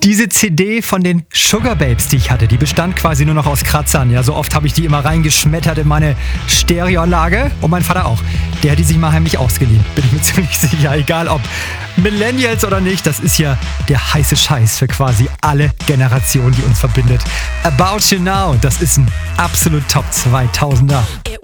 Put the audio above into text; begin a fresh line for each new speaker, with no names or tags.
Diese CD von den Sugar Babes, die ich hatte, die bestand quasi nur noch aus Kratzern. Ja, so oft habe ich die immer reingeschmettert in meine Stereoanlage. Und mein Vater auch. Der hat die sich mal heimlich ausgeliehen. Bin ich mir ziemlich sicher. Egal ob Millennials oder nicht, das ist ja der heiße Scheiß für quasi alle Generationen, die uns verbindet. About You Now, das ist ein absolut Top 2000er.